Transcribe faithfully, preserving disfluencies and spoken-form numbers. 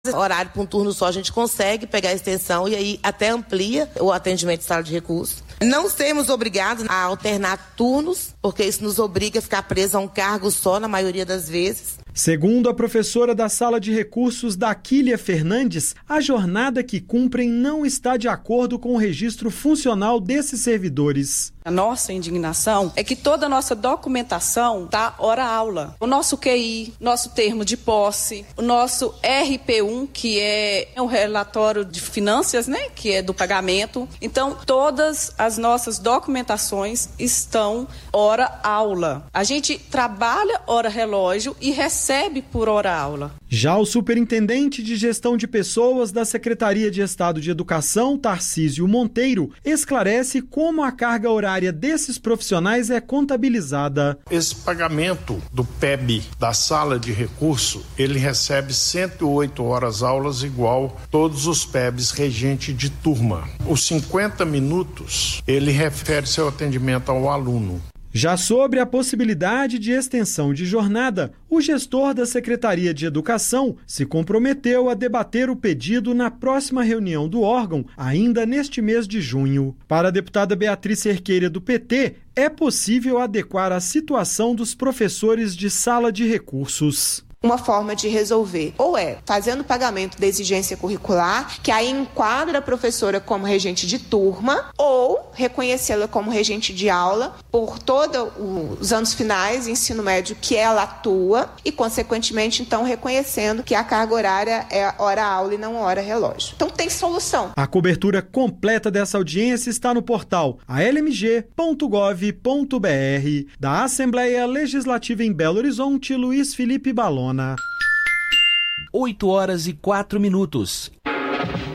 Horário para um turno só, a gente consegue pegar a extensão e aí até amplia o atendimento de sala de recurso. Não sermos obrigados a alternar turnos, porque isso nos obriga a ficar preso a um cargo só na maioria das vezes. Segundo a professora da Sala de Recursos, Daquília Fernandes, a jornada que cumprem não está de acordo com o registro funcional desses servidores. A nossa indignação é que toda a nossa documentação está hora-aula. O nosso Q I, nosso termo de posse, o nosso R P um, que é o relatório de finanças, né, que é do pagamento. Então, todas as nossas documentações estão hora-aula. A gente trabalha hora-relógio e recebe recebe por hora-aula. Já o superintendente de gestão de pessoas da Secretaria de Estado de Educação, Tarcísio Monteiro, esclarece como a carga horária desses profissionais é contabilizada. Esse pagamento do P E B da sala de recurso, ele recebe cento e oito horas aulas igual todos os P E Bs regente de turma. Os cinquenta minutos, ele refere-se ao atendimento ao aluno. Já sobre a possibilidade de extensão de jornada, o gestor da Secretaria de Educação se comprometeu a debater o pedido na próxima reunião do órgão, ainda neste mês de junho. Para a deputada Beatriz Cerqueira, do P T, é possível adequar a situação dos professores de sala de recursos. Uma forma de resolver, ou é fazendo o pagamento da exigência curricular, que aí enquadra a professora como regente de turma, ou reconhecê-la como regente de aula por todos os anos finais, ensino médio, que ela atua, e consequentemente, então, reconhecendo que a carga horária é hora-aula e não hora-relógio. Então, tem solução. A cobertura completa dessa audiência está no portal a l m g ponto gov ponto b r. Da Assembleia Legislativa em Belo Horizonte, Luiz Felipe Balona. oito horas e quatro minutos.